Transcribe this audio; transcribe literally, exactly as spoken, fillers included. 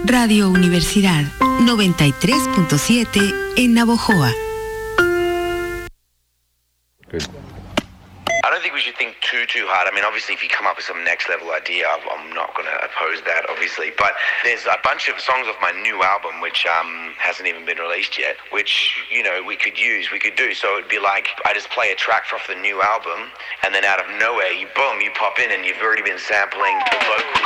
Radio Universidad noventa y tres punto siete en Navojoa. I don't think we should think too, too hard. I mean, obviously, if you come up with some next level idea, I'm not going to oppose that, obviously. But there's a bunch of songs off my new album, which um, hasn't even been released yet, which, you know, we could use, we could do. So it'd be like, I just play a track off the new album, and then out of nowhere, you boom, you pop in, and you've already been sampling the vocal